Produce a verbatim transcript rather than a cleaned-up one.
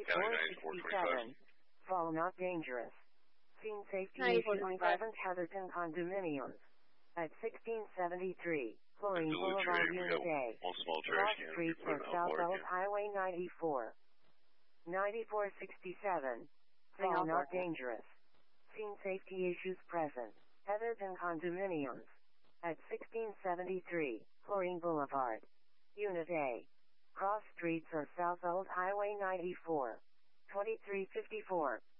ninety-four sixty-seven. Fall not dangerous. Scene safety ninety-four issues twenty-five. present. Heatherton condominiums. At sixteen seventy-three. Chlorine Duluth Boulevard, area, we Unit got A. one small trash Cross can. Streets We put or it out South for Old again. Highway ninety-four. ninety-four sixty-seven. Hang Fall on not for it. dangerous. Scene safety issues present. Heatherton condominiums. At sixteen seventy-three. Chlorine Boulevard. Unit A. Cross Streets or South Old Highway ninety-four. twenty-three fifty-four.